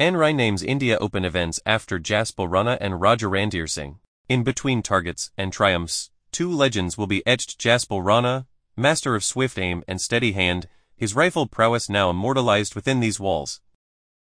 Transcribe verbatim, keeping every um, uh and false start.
N R I names India Open events after Jaspal Rana and Raja Randhir Singh. In between targets and triumphs, two legends will be etched: Jaspal Rana, master of swift aim and steady hand, his rifle prowess now immortalized within these walls.